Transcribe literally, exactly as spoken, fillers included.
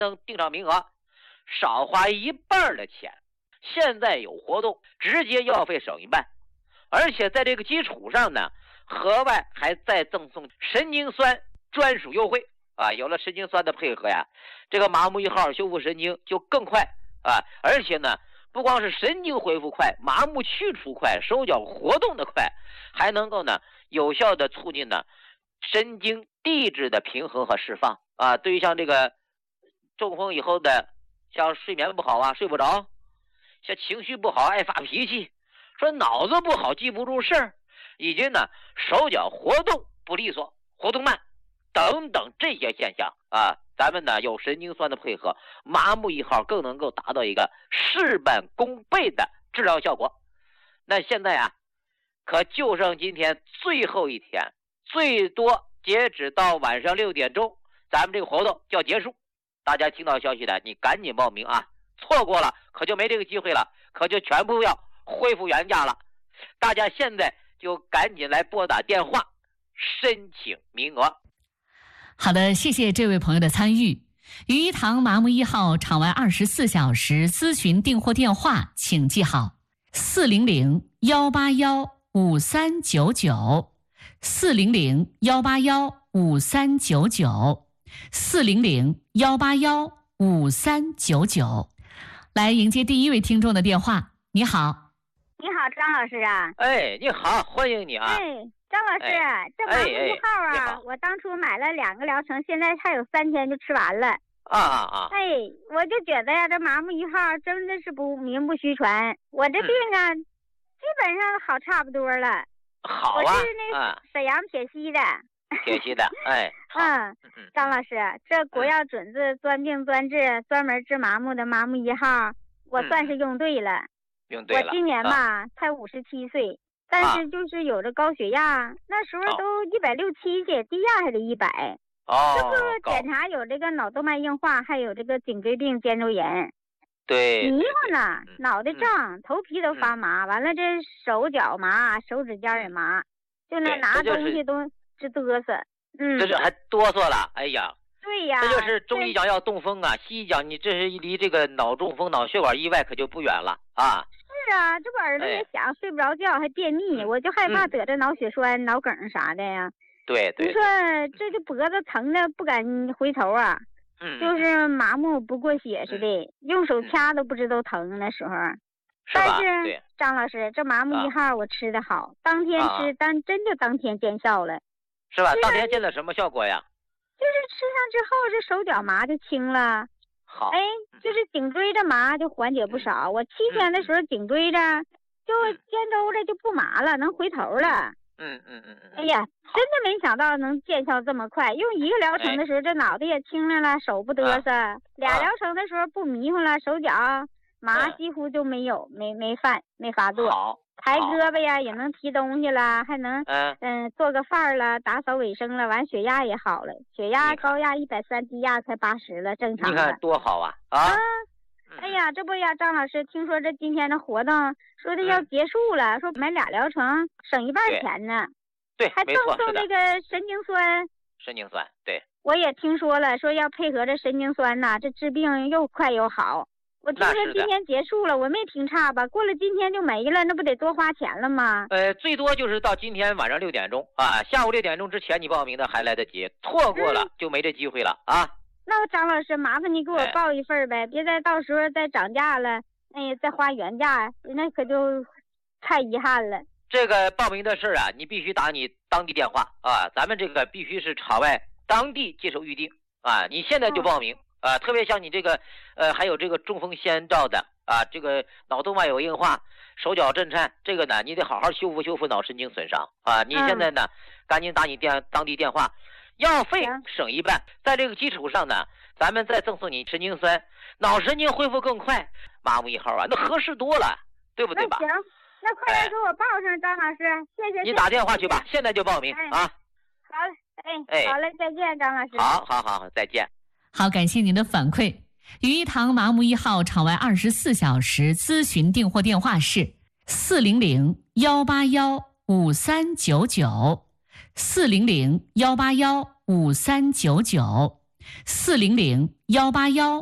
能订上名额，少花一半的钱。现在有活动，直接药费省一半，而且在这个基础上呢，额外还再赠送神经酸专属优惠啊！有了神经酸的配合呀，这个麻木一号修复神经就更快啊！而且呢，不光是神经恢复快，麻木去除快，手脚活动的快，还能够呢有效的促进呢神经递质的平衡和释放啊！对于像这个中风以后的，像睡眠不好啊，睡不着，像情绪不好，爱发脾气，说脑子不好，记不住事儿，以及呢手脚活动不利索，活动慢等等这些现象啊，咱们呢有神经酸的配合，麻木一号更能够达到一个事半功倍的治疗效果。那现在啊，可就剩今天最后一天，最多截止到晚上六点钟，咱们这个活动就要结束。大家听到消息的，你赶紧报名啊！错过了可就没这个机会了，可就全部要恢复原价了。大家现在就赶紧来拨打电话申请名额。 好的，谢谢这位朋友的参与。于一堂麻木一号场外二十四小时咨询订货电话，请记好：四零零幺八幺五三九九，四零零幺八幺五三九九，四零零幺八幺五三九九。来迎接第一位听众的电话。你好。 你好，张老师啊。 哎，你好，欢迎你啊。 哎，张老师，哎、这麻木一号啊、 哎哎， 我当初买了两个疗程，现在还有三天就吃完了。 啊啊啊！ 哎，我就觉得呀，这麻木一号真的是不名不虚传，我这病啊，嗯、基本上好差不多了。 好啊。 我是那沈阳铁西的。 铁西的，哎。 嗯，张老师，这国药准字专病专治，专门治麻木的麻木一号，我算是用对了。 嗯、用对了。 我今年吧、啊、才五十七岁，但是就是有着高血压，啊、那时候都一百六七去，低压还得一百。 哦。 这不检查有这个脑动脉硬化，还有这个颈椎病、肩周炎。 对。 迷糊呢，嗯、脑袋胀、嗯，头皮都发麻，嗯、完了这手脚麻，手指尖也麻，就那拿东西都直嘚瑟。嗯， 这是还哆嗦了，哎呀， 对呀， 这就是中医讲要中风啊，西医讲你这是离这个脑中风、脑血管意外可就不远了啊。 是啊，这不耳朵也响，哎、睡不着觉，还便秘，嗯、我就害怕得这脑血栓、嗯、脑梗啥的呀。 对对。 你说这就脖子疼的不敢回头啊， 嗯， 就是麻木不过血似的，嗯、用手掐都不知道疼那时候。 是吧？ 但是对张老师，这麻木一号我吃的好，啊、当天吃，但、啊、真就当天见效了。 是吧？当天见了什么效果呀？ 就是吃上之后，这手脚麻就轻了。 好。 哎，就是颈椎这麻就缓解不少。嗯、我七天的时候，颈椎这就肩周这就不麻了，能回头了。 嗯嗯嗯嗯。 哎呀，真的没想到能见效这么快。用一个疗程的时候，哎、这脑袋也轻了了，手不嘚瑟；啊、俩疗程的时候不迷糊了，手脚麻几乎就没有，嗯、没没犯，没发作。 好。 抬胳膊呀，也能提东西了，还能嗯嗯、呃、做个饭了，打扫卫生了，完血压也好了，血压高压一百三，低压才八十了，正常的。 你看多好啊啊！ 啊哎呀，这不呀，张老师，听说这今天的活动说的要结束了，嗯、说买俩疗程省一半钱呢。 对， 还赠送这个神经酸。 神经酸，对。 我也听说了，说要配合着神经酸呐，这治病又快又好。我听说今天结束了，我没听差吧？过了今天就没了，那不得多花钱了吗？ 呃，最多就是到今天晚上六点钟啊，下午六点钟之前你报名的还来得及，错过了就没这机会了、嗯、啊。 那张老师，麻烦你给我报一份呗，哎、别再到时候再涨价了，哎呀，再花原价，那可就太遗憾了。 这个报名的事啊，你必须打你当地电话啊，咱们这个必须是场外当地接受预定啊，你现在就报名。哦啊，特别像你这个，呃，还有这个中风先兆的啊，这个脑动脉有硬化，手脚震颤，这个呢，你得好好修复修复脑神经损伤啊。你现在呢，嗯、赶紧打你电当地电话，药费省一半，在这个基础上呢，咱们再赠送你神经酸，脑神经恢复更快。麻木一号啊，那合适多了，对不对吧？ 那行，那快点给我报上，哎、张老师，谢谢。 你打电话去吧，现在就报名、 哎、 啊。 好，哎，哎，好嘞，再见，张老师。 好，好，好，再见。 好，感谢您的反馈。于一堂麻木一号场外二十四小时咨询订货电话是四零零幺八幺五三九九，四零零幺八幺五三九九， 四零零幺八幺